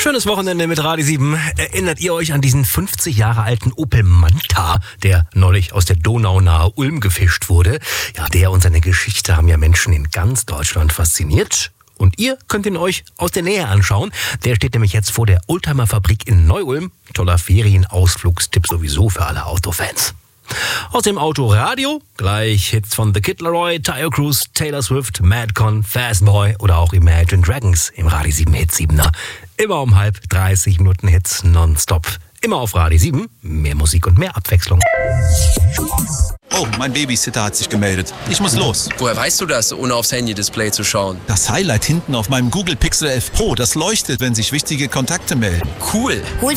Schönes Wochenende mit Radio 7. Erinnert ihr euch an diesen 50 Jahre alten Opel Manta, der neulich aus der Donau nahe Ulm gefischt wurde? Ja, der und seine Geschichte haben ja Menschen in ganz Deutschland fasziniert. Und ihr könnt ihn euch aus der Nähe anschauen. Der steht nämlich jetzt vor der Oldtimer-Fabrik in Neu-Ulm. Toller Ferienausflugstipp sowieso für alle Autofans. Aus dem Autoradio gleich Hits von The Kid Laroi, Taio Cruz, Taylor Swift, Madcon, Fastboy oder auch Imagine Dragons im Radio 7 Hit 7er. Immer um 30 Minuten Hits nonstop. Immer auf Radio 7. Mehr Musik und mehr Abwechslung. Oh, mein Babysitter hat sich gemeldet. Ich muss los. Woher weißt du das, ohne aufs Handy-Display zu schauen? Das Highlight hinten auf meinem Google Pixel 11 Pro, das leuchtet, wenn sich wichtige Kontakte melden. Cool. Hol